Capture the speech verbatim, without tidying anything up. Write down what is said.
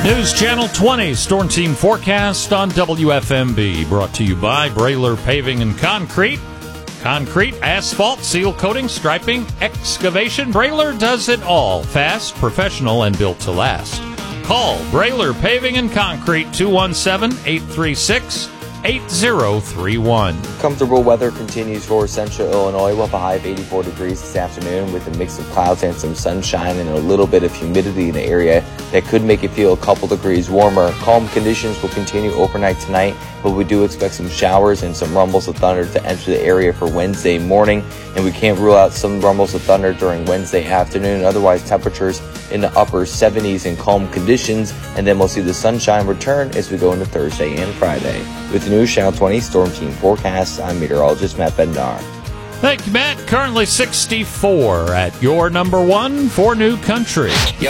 News Channel twenty Storm Team Forecast on W F M B, brought to you by Brailer Paving and Concrete. Concrete, asphalt, seal coating, striping, excavation. Brailer does it all. Fast, professional, and built to last. Call Brailer Paving and Concrete, two one seven, eight three six, eight zero three one. Comfortable weather continues for central Illinois. We'll have a high of eighty-four degrees this afternoon with a mix of clouds and some sunshine and a little bit of humidity in the area that could make it feel a couple degrees warmer. Calm conditions will continue overnight tonight, but we do expect some showers and some rumbles of thunder to enter the area for Wednesday morning, and we can't rule out some rumbles of thunder during Wednesday afternoon. Otherwise, temperatures in the upper seventies and calm conditions, and then we'll see the sunshine return as we go into Thursday and Friday. With the News Channel twenty Storm Team Forecast, I'm meteorologist Matt Bednar. Thank you, Matt. Currently sixty-four at your number one for New Country.